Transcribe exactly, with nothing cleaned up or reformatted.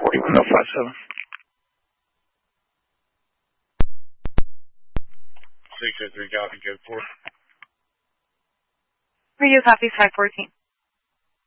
forty-one oh five seven. six oh three, copy, code four. Radio copy five fourteen.